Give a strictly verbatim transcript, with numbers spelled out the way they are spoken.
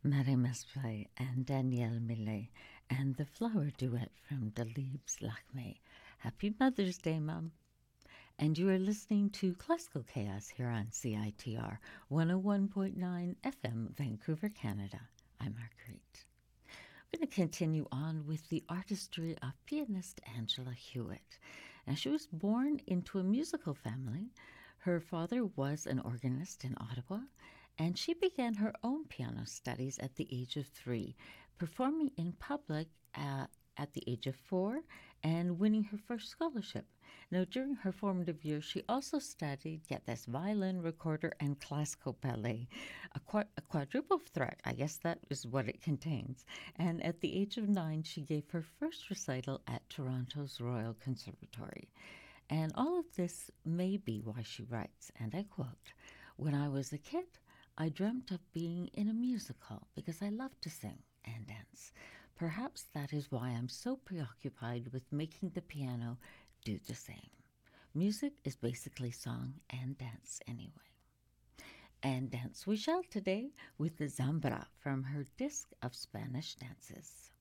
Marie Mesplay and Danielle Millet and the Flower Duet from Dalib's Lakme. Happy Mother's Day, Mom. And you are listening to Classical Chaos here on C I T R one oh one point nine F M, Vancouver, Canada. I'm Marguerite. We're going to continue on with the artistry of pianist Angela Hewitt. Now, she was born into a musical family. Her father was an organist in Ottawa, and she began her own piano studies at the age of three, performing in public uh, at the age of four and winning her first scholarship. Now, during her formative years, she also studied, get this, violin, recorder, and classical ballet, a, qu- a quadruple threat. I guess that is what it contains. And at the age of nine, she gave her first recital at Toronto's Royal Conservatory. And all of this may be why she writes, and I quote, "When I was a kid, I dreamt of being in a musical because I love to sing and dance. Perhaps that is why I'm so preoccupied with making the piano do the same. Music is basically song and dance anyway." And dance we shall today with the Zambra from her disc of Spanish dances.